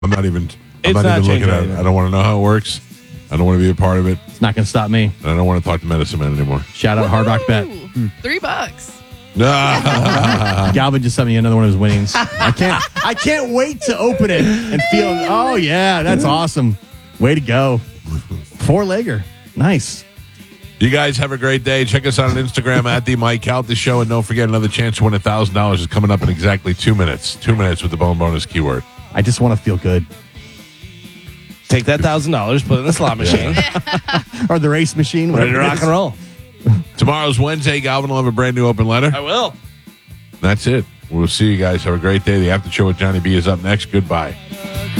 I'm not even It's looking not at changing it. anything. I don't want to know how it works. I don't want to be a part of it. It's not going to stop me. And I don't want to talk to Medicine Man anymore. Shout out Hard Rock Bet. Ooh, $3. Galvin just sent me another one of his winnings. I can't wait to open it and feel, oh, yeah, that's awesome. Way to go. 4-legger. Nice. You guys have a great day. Check us out on Instagram at the Mike Calta Show. And don't forget, another chance to win $1,000 is coming up in exactly 2 minutes. 2 minutes with the Bone Bonus keyword. I just want to feel good. Take that $1,000, put it in the slot machine, Or the race machine. ready to whatever it rock is. and roll. Tomorrow's Wednesday. Galvin will have a brand new open letter. I will. That's it. We'll see you guys. Have a great day. The After Show with Johnny B is up next. Goodbye.